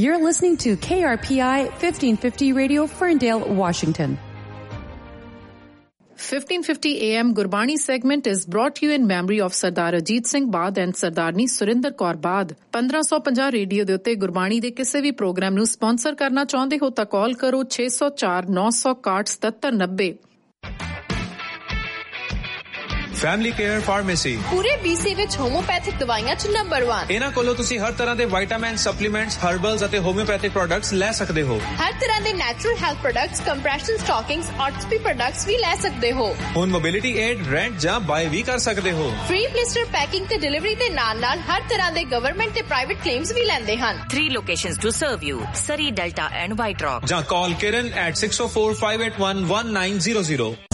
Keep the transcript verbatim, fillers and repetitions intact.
You're listening to K R P I fifteen fifty Radio, Ferndale, Washington. fifteen fifty A M Gurbani segment is brought to you in memory of Sardar Ajit Singh Baad and Sardarni Surinder Kaur Baad. fifteen fifty radio ਦੇ ਉੱਤੇ ਗੁਰਬਾਣੀ ਦੇ ਕਿਸੇ ਵੀ programme ਨੂੰ sponsor ਕਰਨਾ ਚਾਹੁੰਦੇ ਹੋ ਤਾਂ ਕਾਲ ਕਰੋ six oh four nine six one seven seven nine zero. Family care pharmacy ਪੂਰੇ B C ਵਿੱਚ ਹੋਮੋਪੈਥਿਕ ਦਵਾਈਆਂ ਚ ਨੰਬਰ one. ਇਹਨਾਂ ਕੋਲੋਂ ਤੁਸੀਂ ਹਰ ਤਰ੍ਹਾਂ ਦੇ ਵਿਟਾਮਿਨ, ਸਪਲੀਮੈਂਟਸ, ਹਰਬਲਸ ਅਤੇ ਹੋਮਿਓਪੈਥਿਕ ਪ੍ਰੋਡਕਟਸ ਲੈ ਸਕਦੇ ਹੋ. ਹਰ ਤਰ੍ਹਾਂ ਦੇ natural health products, compression ਸਟਾਕਿੰਗਸ, ਆਰਥੋਪੀ products ਵੀ ਲੈ ਸਕਦੇ ਹੋ. ਹੁਣ ਮੋਬਿਲਿਟੀ ਏਡ, ਰੈਂਟ ਜਾਂ ਬਾਏ ਵੀ ਕਰ ਸਕਦੇ ਹੋ. ਫ੍ਰੀ ਬਲਿਸਟਰ ਪੈਕਿੰਗ ਤੇ ਡਿਲੀਵਰੀ ਦੇ ਨਾਲ ਨਾਲ ਹਰ ਤਰ੍ਹਾਂ ਦੇ ਗਵਰਨਮੈਂਟ ਤੇ ਪ੍ਰਾਈਵੇਟ ਕਲੇਮਸ ਵੀ ਲੈਂਦੇ ਹਨ. Three locations to serve you: Surrey, Delta and White Rock. ਜਾਂ ਕਾਲ Kiran at six oh four five eight one one nine zero zero.